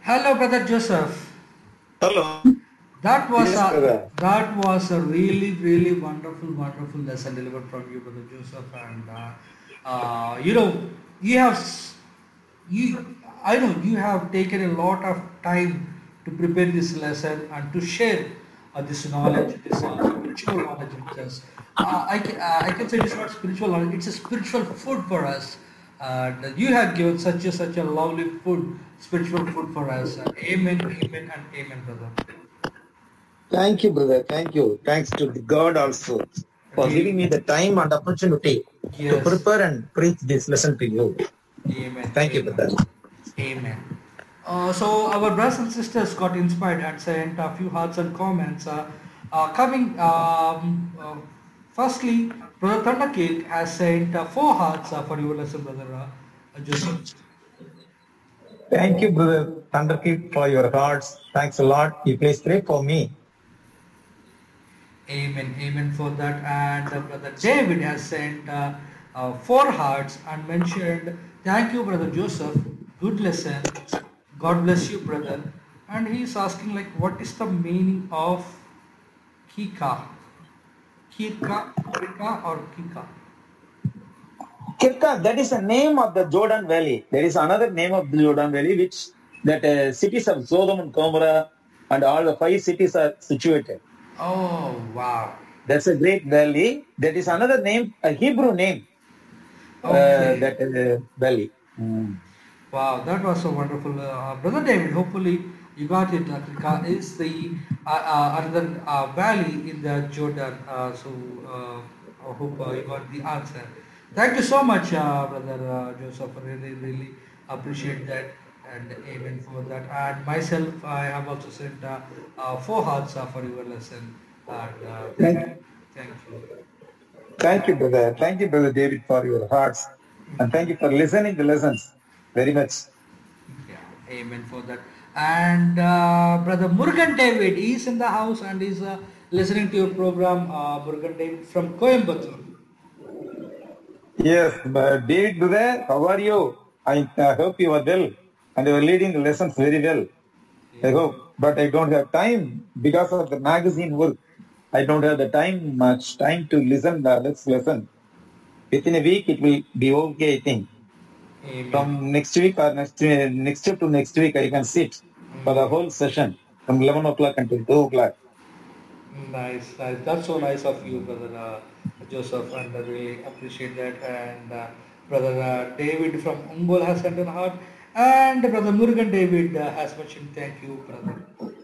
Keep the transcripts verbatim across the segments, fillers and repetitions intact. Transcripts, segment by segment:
Hello, Brother Joseph. Hello. That was Yes, a brother. that was a really really wonderful wonderful lesson delivered from you, Brother Joseph. And uh, uh, you know you have s- you I know you have taken a lot of time to prepare this lesson and to share uh, this knowledge, this uh, spiritual knowledge with us. Uh, I can, uh, I can say it's not spiritual knowledge; it's a spiritual food for us. And you have given such a such a lovely food, spiritual food for us. Uh, amen, amen, and amen, brother. Thank you, brother. Thank you. Thanks to the God also for giving Really, me the time and opportunity to yes. prepare and preach this lesson to you. Amen. Thank you, Amen. brother. Amen. Uh, so our brothers and sisters got inspired and sent a few hearts and comments. Uh, uh, coming, um, uh, firstly, Brother Thundercake has sent uh, four hearts uh, for your lesson, Brother uh, Joseph. Thank you, brother Thunderkid, for your hearts. Thanks a lot. You please pray for me. Amen. Amen for that. And uh, Brother David has sent uh, uh, four hearts and mentioned, thank you, Brother Joseph. Good lesson. God bless you, brother. And he's asking, like, what is the meaning of Kika? Kirka, Kirka or Kika? Kirka, that is the name of the Jordan Valley. There is another name of the Jordan Valley, which that uh, cities of Sodom and Gomorrah and all the five cities are situated. Oh, wow. That's a great valley. That is another name, a Hebrew name, uh, Okay. that uh, valley. Mm. Wow, that was so wonderful. Uh, Brother David, hopefully you got it. Uh, Kirka is the uh, uh, another uh, valley in the Jordan. Uh, so uh, I hope uh, you got the answer. Thank you so much, uh, Brother uh, Joseph. Really, really appreciate that. And amen for that. And myself, I have also sent uh, uh, four hearts uh, for your lesson. And uh, thank you. Thank, Thank you. thank you, brother. Thank you, brother David, for your hearts. And thank you for listening to lessons very much. Yeah, amen for that. And uh, brother Murugan David is in the house and is uh, listening to your program. Uh, Murugan David from Coimbatore. Yes, but David, brother, how are you? I uh, hope you are well and you are leading the lessons very well. I hope, Amen. but I don't have time because of the magazine work. I don't have the time, much time to listen the next lesson. Within a week, it will be okay, I think. Amen. From next week or next next to next week, I can sit for the Mm, whole session from eleven o'clock until two o'clock. nice, nice. That's so nice of you, brother uh, Joseph, and I really appreciate that. And uh, brother uh, David from Ungol has sent an heart, and brother Murugan David uh, has mentioned thank you, brother.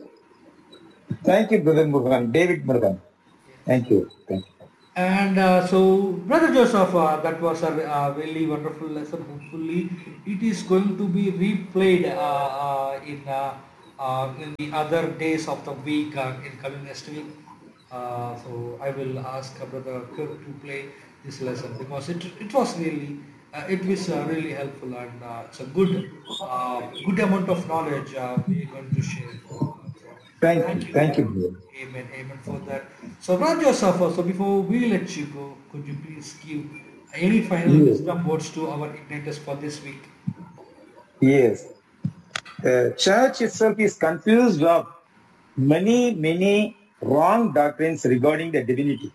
Thank you, Brother Murugan, David Murugan. Yes. Thank you. Thank you. And uh, so, Brother Joseph, uh, that was a, a really wonderful lesson. Hopefully, it is going to be replayed uh, uh, in uh, uh, in the other days of the week, uh, in coming next week. Uh, so, I will ask uh, Brother Kirk to play this lesson because it it was really uh, it was uh, really helpful and uh, it's a good uh, good amount of knowledge uh, we are going to share. Uh, so, Thank you. thank you. Thank you, brother. Amen, amen for that. So, Brother Joseph, so before we let you go, could you please give any final Yes. wisdom words to our igniters for this week? Yes. The church itself is confused of many, many wrong doctrines regarding the divinity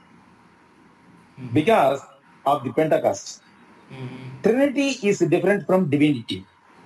Mm-hmm. because of the Pentecost. Mm-hmm. Trinity is different from divinity.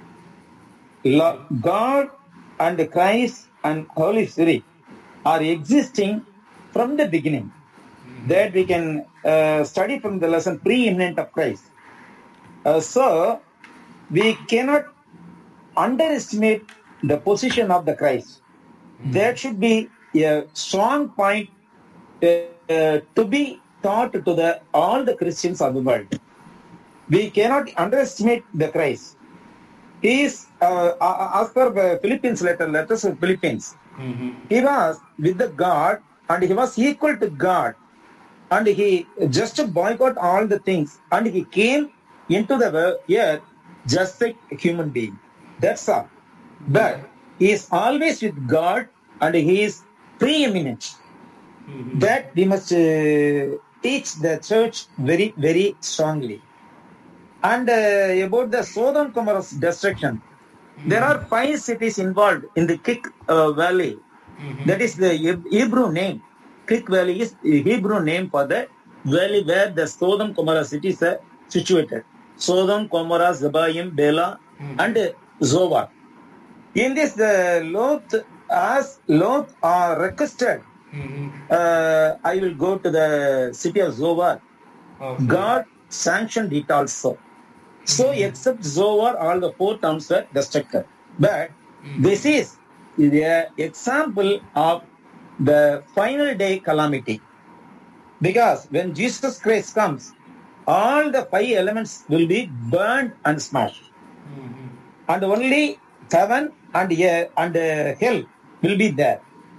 Okay. Lo- God and Christ and Holy Spirit are existing from the beginning. Mm-hmm. That we can uh, study from the lesson preeminent of Christ. Uh, so we cannot underestimate the position of the Christ. That should be a strong point uh, to be taught to the all the Christians of the world. We cannot underestimate the Christ. He is, uh, as per the Philippians letter, letters of Philippines, Mm-hmm. he was with the God and he was equal to God and he just boycott all the things and he came into the earth just like a human being. That's all. Yeah. But he is always with God and he is preeminent. Mm-hmm. That we must uh, teach the church very, very strongly. And uh, about the Sodom Gomorrah's destruction, Mm-hmm. There are five cities involved in the Kik uh, Valley. Mm-hmm. That is the Hebrew name. Kik Valley is the Hebrew name for the valley where the Sodom Gomorrah cities are situated. Sodom, Gomorrah, Zebaim, Bela, Mm-hmm. and Zoar. In this, the Lot, as Lot are requested, Mm-hmm. uh, I will go to the city of Zoar. Okay. God sanctioned it also. So, except Zoar, all the four towns were destructed. But Mm-hmm. this is the example of the final day calamity. Because when Jesus Christ comes, all the five elements will be burned and smashed. Mm-hmm. And only heaven and, uh, and uh, hell will be there.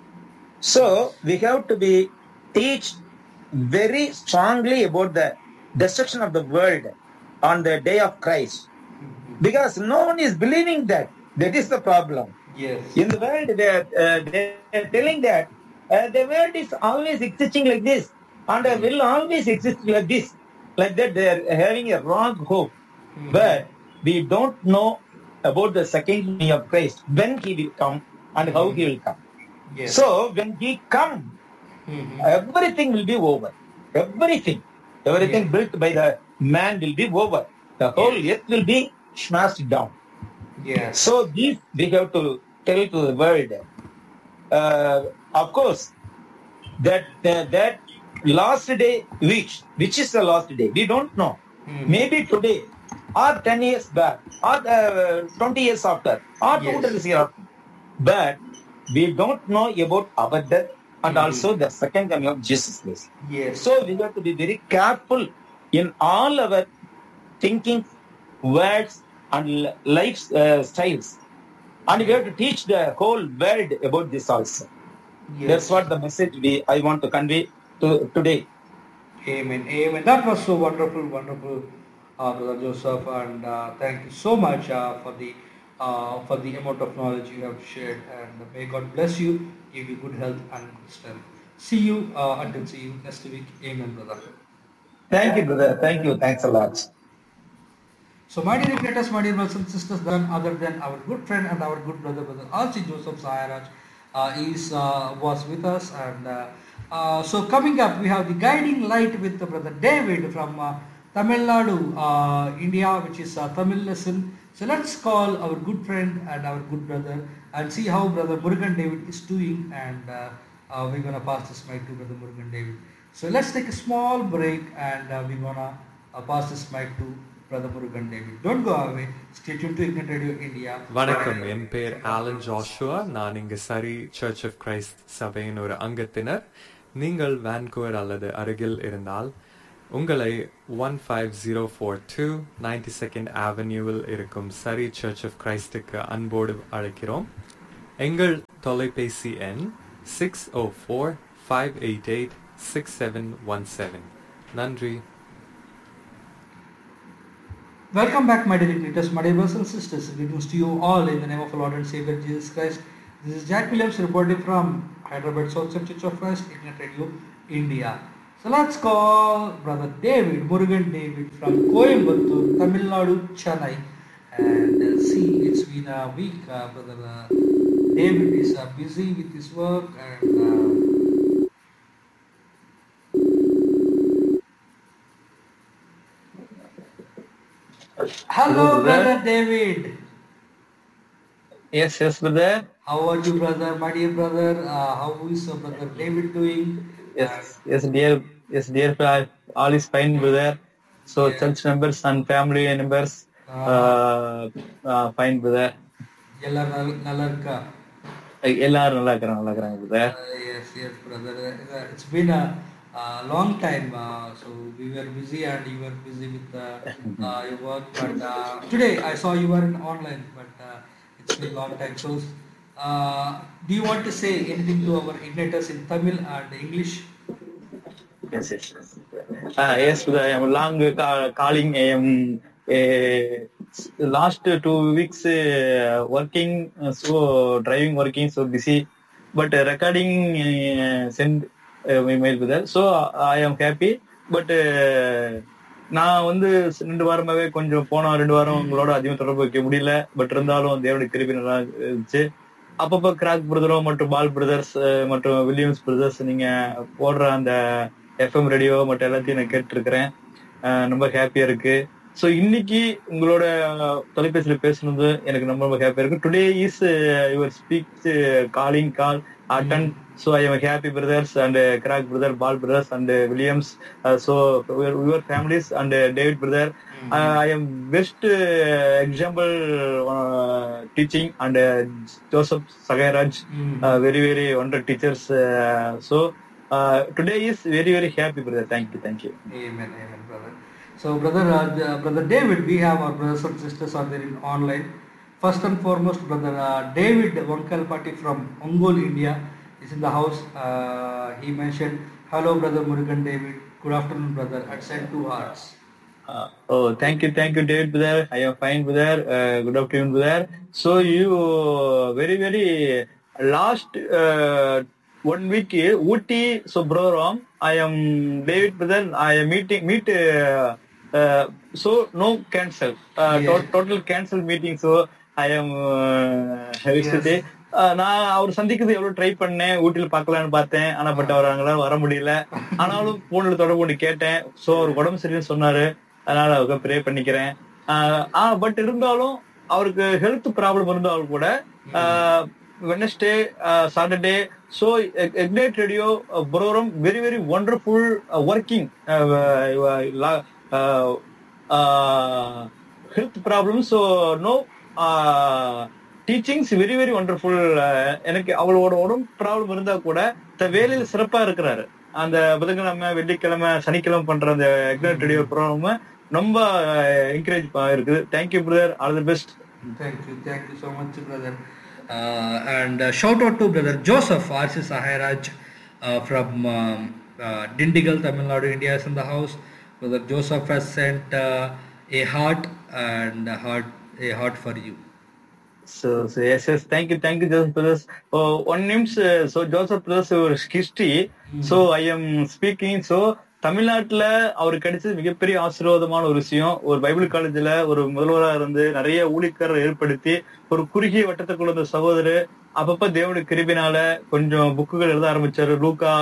So, we have to be teach very strongly about the destruction of the world on the day of Christ. Because no one is believing that. That is the problem. Yes. In the world, they are, uh, they are telling that uh, the world is always existing like this and uh, will always exist like this. Like that, they are having a wrong hope. Mm-hmm. But we don't know about the second coming of Christ, when he will come and how he will come. Yes. So, when he comes, Mm-hmm. everything will be over. Everything. Everything Yeah. built by the man will be over. The whole Yes. earth will be smashed down. Yes. So this we have to tell to the world. Uh, of course, that that, that last day, which which is the last day, we don't know. Mm-hmm. Maybe today, or ten years back, or uh, twenty years after, or Yes. two hundred years after. But we don't know about our death and Mhm. also the second coming of Jesus Christ. Yes. So we have to be very careful in all our thinking, words, and li- life uh, styles. And we have to teach the whole world about this also. Yes. That's what the message we I want to convey to today. Amen. Amen. That was so wonderful, wonderful, uh, Brother Joseph, and uh, thank you so much uh, for the uh, for the amount of knowledge you have shared. And may God bless you, give you good health and good strength. See you uh, until see you next week. Amen, brother. Thank you, brother. Thank you. Thanks a lot. So, my dear creators, my dear brothers and sisters, none other than our good friend and our good brother, brother Alci Joseph Sayaraj, uh, is uh, was with us. And uh, uh, so, coming up, we have the guiding light with the brother David from uh, Tamil Nadu, uh, India, which is a Tamil lesson. So, let's call our good friend and our good brother and see how brother Murugan David is doing. And uh, uh, we're gonna pass this mic to brother Murugan David. So, let's take a small break, and uh, we're gonna uh, pass this mic to Brother Murugan David. Don't go away. Stay tuned to Ignite Radio India. வணக்கம், என் பேர் Alan Joshua. நான் இங்கு சரி search of Christ சபையின் ஒரு அங்கத்தினர். நீங்கள் Vancouver அல்லது அருகில் இருந்தால் உங்களை one five zero four two ninety second அவென்யூவில் இருக்கும் சரி சர்ச் ஆஃப் கிரைஸ்டுக்கு அன்போடு அழைக்கிறோம். எங்கள் தொலைபேசி எண் சிக்ஸ் ஓ four five eight eight six seven one seven. நன்றி. Welcome back, my dear igniters, my dear brothers and sisters. Greetings to you all in the name of our Lord and Savior Jesus Christ. This is Jack Williams reporting from Hyderabad South Church of Christ, Ignite Radio India. So let's call Brother David, Murugan David from Coimbatore, Tamil Nadu, Chennai. And uh, see, it's been a week. Uh, Brother uh, David is uh, busy with his work, and uh, hello, brother David. Yes, yes, brother. How are you, brother? My dear brother, uh, how is uh, brother David doing? Yes, yes, dear, yes, dear, brother. All is fine, brother. So, Yeah. church members and family members, uh, uh, fine, brother. எல்லாரும் நல்ல- நல்லா இருக்கா? எல்லாரும் நல்லா இருக்கிறாங்க, நல்லா இருக்கிறாங்க, brother. Uh, yes, yes, brother. Uh, It's been a uh, long time. Uh, so we were busy, and you were busy with uh, uh, your work. But uh, today I saw you were in online. But uh, it's been a long time. So, uh, do you want to say anything to our igniters in Tamil and English? Yes, yes, yes. Uh, yes, brother. I am long ca- calling. I am uh, last two weeks uh, working, uh, so driving, working, so busy. But uh, recording, uh, send uh, email, brother. So uh, I am happy. But uh, நான் வந்து ரெண்டு வாரமாவே கொஞ்சம் போன ரெண்டு வாரம் உங்களோட அதிகம் தொடர்பு வைக்க முடியல. பட் இருந்தாலும் தேவனுடைய கிருபை நல்லா இருந்துச்சு. அப்பப்போ கிராக் பிரதரும் மற்றும் பால் பிரதர்ஸ் மற்றும் வில்லியம்ஸ் பிரதர்ஸ் நீங்க போடுற அந்த எஃப்எம் ரேடியோ மற்றும் எல்லாத்தையும் நான் கேட்டு இருக்கிறேன். ரொம்ப ஹாப்பியா இருக்கு. சோ இன்னைக்கு உங்களோட தொலைபேசியில பேசுனது எனக்கு ரொம்ப ரொம்ப ஹாப்பியா இருக்கு. Today is your speech calling call attend. So I am happy brothers and uh, Crack brother, Ball brothers and uh, Williams. Uh, so your families and uh, David brother. Mm-hmm. Uh, I am best uh, example uh, teaching and uh, Joseph Sagaraj. Mm-hmm. uh, very very wonderful teachers. Uh, so uh, today is very very happy brother. Thank you, thank you. Amen, amen, brother. So brother, uh, brother David, we have our brothers and sisters are there in online. First and foremost, brother uh, David Vankalpati from Ongole, India. Is in the house. Uh, he mentioned, "Hello, brother Murugan David. Good afternoon, brother." And sent two hearts. Uh, oh, thank you, thank you, David, brother. I am fine, brother. Uh, good afternoon, brother. So you very, very last uh, one week Ooty, so bro, Ram. I am David, brother. I am meeting meet. Uh, uh, so no cancel. Uh, Yes. to- total cancel meeting. So I am uh, yesterday. Yes. நான் அவர் சந்திக்கிறது எவ்வளவு try பண்ணேன், ஊட்டியில பாக்கலாம்னு பார்த்தேன். ஆனா but அவர் அங்கெல்லாம் வர முடியல. ஆனாலும் போன்ல தொடர்பு கொண்டு கேட்டேன். சோ அவர் உடம்பு சரியில்லைன்னு சொன்னாரு. அதனால அவருக்கு ப்ரே பண்ணிக்கிறேன். ஆஹ் பட் இருந்தாலும் அவருக்கு ஹெல்த் ப்ராப்ளம் இருந்தாலும் கூட Wednesday Saturday so ignite radio program very very wonderful working. Health problem so no teachings very very wonderful. எனக்கு அவளோட உடம்பு ப்ராப்ளம் இருந்தா கூட வேலையில சிறப்பா இருக்கிறாரு. அந்த புதன்கிழமை வெள்ளிக்கிழமை சனிக்கிழமை பண்ற அந்த இக்னைட் ரேடியோ ப்ரோக்ராம் ரொம்ப என்கரேஜ் இருக்குது. Thank you brother, all the best. Thank you, thank you so much, brother. Uh, and uh, shout out to brother Joseph R C Saharaj uh, from um, uh, Dindigal, Tamil Nadu, India is in the house. Brother Joseph has sent uh, a heart and a heart, a heart for you. So, so yes, yes, thank you, thank you, Joseph brothers. Oh, one name, so Joseph brothers, ஒரு history. Mm. So I am speaking. So தமிழ்நாட்டுல அவருக்கு கிடைச்சது மிகப்பெரிய ஆசீர்வாதமான ஒரு விஷயம். ஒரு Bible காலேஜ்ல ஒரு முதல்வராக இருந்து நிறைய ஊழியக்காரர் ஏற்படுத்தி ஒரு குறுகிய வட்டத்துக்குள்ள இந்த சகோதரர் அப்பப்ப தேவனுடைய கிருபினால கொஞ்சம் புக்குகள் எழுத ஆரம்பிச்சாரு. லூக்கா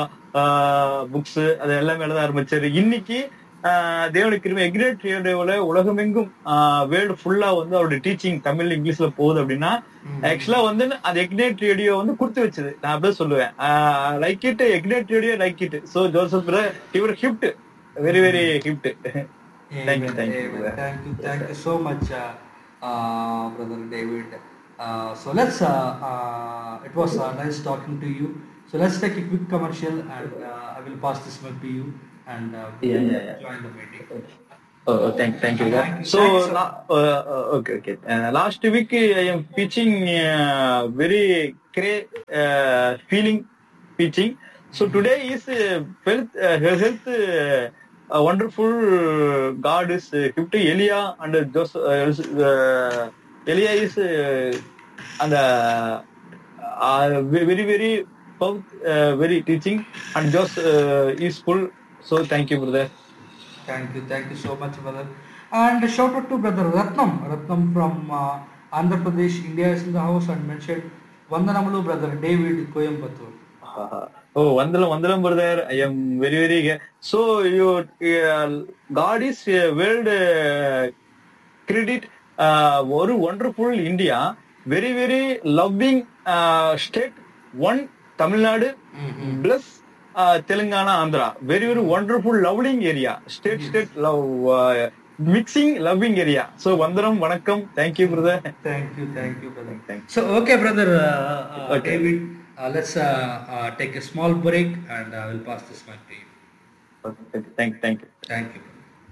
புக்ஸ் அது எல்லாமே எழுத ஆரம்பிச்சாரு. இன்னைக்கு தேவனுடைய கிருபை இக்னைட் ரேடியோல உலகமெங்கும் வேர்ல்டு ஃபுல்லா வந்து அவருடைய டீச்சிங் தமிழ் இங்கிலீஷ்ல போகுது அப்படின்னா ஆக்சுவலா வந்து அது இக்னைட் ரேடியோ வந்து கொடுத்து வச்சது. நான் அப்படியே சொல்லுவேன், like it ignite radio like it. So Joseph இவர் ஹிப்ட், very very ஹிப்ட். Thank you, thank you, thank you, thank you so much, uh, uh, brother David. Uh, so let's. Uh, uh, it was uh, nice talking to you. So let's take a quick commercial, and uh, I will pass this mic to you. And uh, yeah, yeah, yeah. join the meeting. Oh, oh thank, thank you. Thank you. So, Thanks, la, uh, uh, okay, okay. Uh, last week I am teaching uh, very great uh, feeling teaching. So mm-hmm. today is uh, health, uh, health uh, uh, wonderful. God is uh, fifty Elia and Joseph. Uh, uh, Elia is uh, and uh, uh, very very uh, very teaching, and Joseph uh, is full. So thank you, brother. Thank you, thank you so much, brother. And shout out to brother Ratnam, Ratnam from uh, Andhra Pradesh, India is in the house, and mentioned Vandanamalu, brother David Coimbatore. Uh, oh, Vandalam, Vandalam, brother. I am very very. So you, uh, God is uh, world uh, credit. Uh, very wonderful India, very very loving uh, state. One Tamil Nadu, mm-hmm. plus. Uh, Telangana, Andhra, very very wonderful, loving area, state yes. state love, uh, mixing, loving area. So Vandaram, Vanakkam, thank you, brother. Thank you, thank you, brother. Thank you. So okay, brother uh, uh, okay. David, uh, let's uh, uh, take a small break, and I will pass this mic to you. Okay. Thank, thank you, thank you.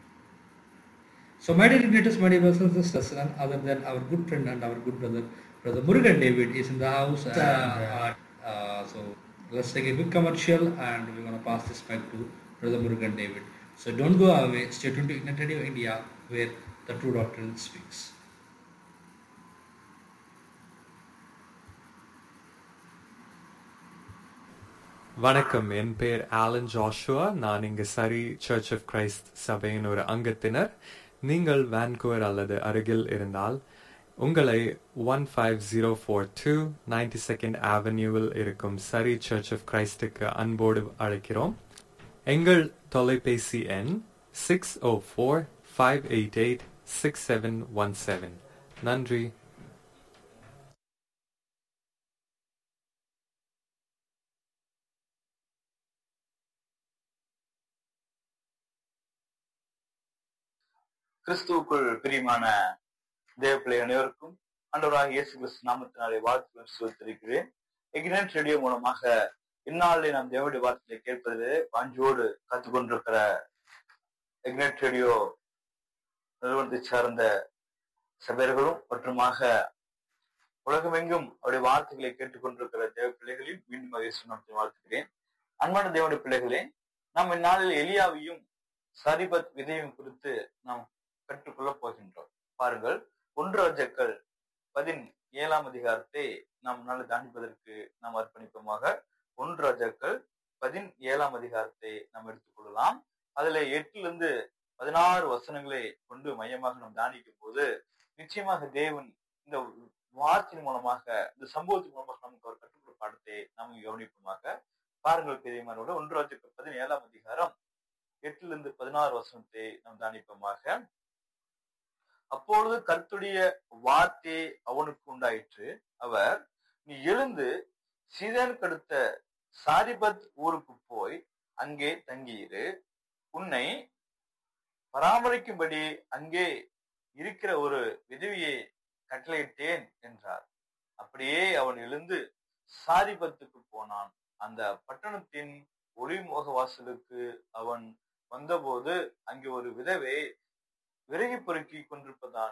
So my dear greatest, my dear brothers and sisters, none other than our good friend and our good brother, brother Murugan David is in the house. And, uh, uh, so. Let's take a quick commercial, and we're going to pass this back to brother Murugan David. So don't go away. Stay tuned to Ignite Radio India, where the true doctrine speaks. வணக்கம், என் பேர் Alan Joshua. நான் இங்கு சரி search of Christ சபையின் ஒரு அங்கத்தினர். நீங்கள் Vancouver அல்லது அருகில் இருந்தால் உங்களை one five zero four two ninety second அவென்யூவில் இருக்கும் சரி சர்ச் ஆஃப் கிரைஸ்டுக்கு அன்போடு அழைக்கிறோம். எங்கள் தொலைபேசி எண் சிக்ஸ் ஓ four five eight eight six seven one seven. நன்றி. கிறிஸ்துவுக்குள் பிரியமான தேவ பிள்ளை அனைவருக்கும் ஆண்டவராகிய இயேசு கிறிஸ்து நாமத்தினாலே வாழ்த்துக்கள் சொல்லியிருக்கிறேன். இக்னட் ரேடியோ மூலமாக இந்நாளிலே நாம் தேவனுடைய வார்த்தையை கேட்பது வாஞ்சோடு கற்றுக்கொண்டிருக்கிற இக்னட் ரேடியோ நிறுவனத்தை சார்ந்த சபையர்களும் மற்றுமாக உலகமெங்கும் அவருடைய வார்த்தைகளை கேட்டுக்கொண்டிருக்கிற தேவ பிள்ளைகளையும் மீண்டும் இயேசு நாமத்தில் வாழ்த்துகிறேன். அன்பான தேவனுடைய பிள்ளைகளே, நாம் இந்நாளில் எலியாவையும் சரிபத் விதையும் குறித்து நாம் கற்றுக்கொள்ள போகின்றோம். பாருங்கள், ஒன்று ராஜாக்கள் பதின் ஏழாம் அதிகாரத்தை நாம் நாளை தாண்டிப்பதற்கு நாம் அர்ப்பணிப்போமாக. ஒன்று ராஜாக்கள் பதின் ஏழாம் அதிகாரத்தை நாம் எடுத்துக்கொள்ளலாம். அதுல எட்டிலிருந்து பதினாறு வசனங்களை கொண்டு மையமாக நாம் தானிக்கும் போது நிச்சயமாக தேவன் இந்த வார்த்தையின் மூலமாக, இந்த சம்பவத்தின் மூலமாக நமக்கு ஒரு கற்றுக்கொள்ள பாடத்தை நாம் கவனிப்போமாக. பாருங்கள் பெரியமானோட ஒன்று ராஜாக்கள் பதினேழாம் அதிகாரம் எட்டிலிருந்து பதினாறு வசனத்தை நாம் தானிப்போமாக. அப்பொழுது கர்த்தருடைய வார்த்தை அவனுக்கு உண்டாயிற்று. அவர், நீ எழுந்து சீதோனுக்கு அடுத்த சாரிபத் ஊருக்கு போய் அங்கே தங்கியிரு. உன்னை பராமரிக்கும்படி அங்கே இருக்கிற ஒரு விதவியை கட்டளையிட்டேன் என்றார். அப்படியே அவன் எழுந்து சாரிபத்துக்கு போனான். அந்த பட்டணத்தின் ஒளிமுக வாசலுக்கு அவன் வந்தபோது அங்கே ஒரு விதவை விறகி பொறுக்கி கொண்டிருப்பதான்.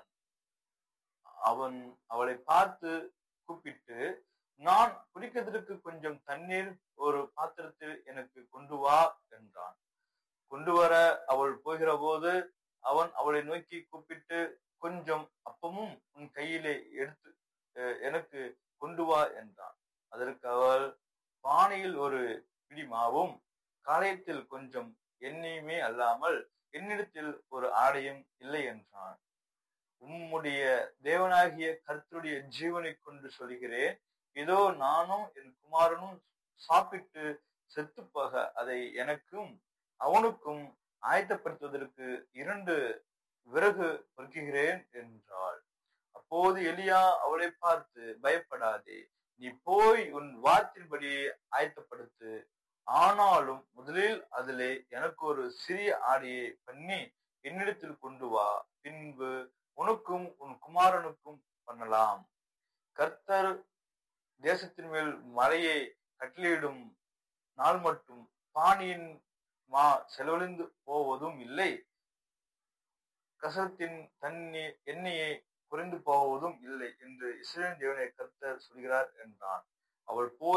அவன் அவளை பார்த்து கூப்பிட்டு, நான் குடிக்கிறதுக்கு கொஞ்சம் தண்ணீர் ஒரு பாத்திரத்தில் எனக்கு கொண்டு வா என்றான். கொண்டு வர அவள் போகிற போது அவன் அவளை நோக்கி கூப்பிட்டு, கொஞ்சம் அப்பமும் உன் கையிலே எடுத்து எனக்கு கொண்டு வா என்றான். அதற்கு அவள், பானையில் ஒரு பிடி மாவும் காலையத்தில் கொஞ்சம் எண்ணெயுமே அல்லாமல் என்னிடத்தில் ஒரு ஆடையும் இல்லை என்றான். உம்முடைய தேவனாகிய கர்த்தருடைய ஜீவனை கொண்டு சொல்கிறேன், இதோ நானும் என் குமாரனும் சாப்பிட்டு செத்துப்பாக அதை எனக்கும் அவனுக்கும் ஆயத்தப்படுத்துவதற்கு இரண்டு விறகு பொறுக்குகிறேன் என்றாள். அப்போது எலியா அவளை பார்த்து, பயப்படாதே, நீ போய் உன் வார்த்தையின்படி ஆயத்தப்படுத்து. ஆனாலும் முதலில் அதிலே எனக்கு ஒரு சிறிய ஆடையை பண்ணி என்னிடத்தில் கொண்டு வா, பின்பு உனக்கும் உன் குமாரனுக்கும் பண்ணலாம். கர்த்தர் தேசத்தின் மேல் மழையை கட்டளையிடும் நாள் மட்டும் பானியின் மா செலவழிந்து போவதும் இல்லை, கசத்தின் தண்ணீர் எண்ணெயை குறைந்து போவதும் இல்லை என்று இஸ்ரவேலின் தேவனாகிய கர்த்தர் சொல்கிறார் என்றான். அவள் போய்